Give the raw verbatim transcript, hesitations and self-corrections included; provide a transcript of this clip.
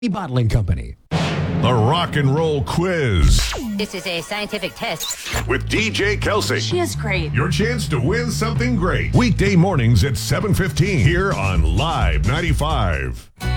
Bottling Company. The Rock and Roll Quiz. This is a scientific test. With D J Kelsey. She is great. Your chance to win something great. Weekday mornings at seven fifteen here on Live ninety-five.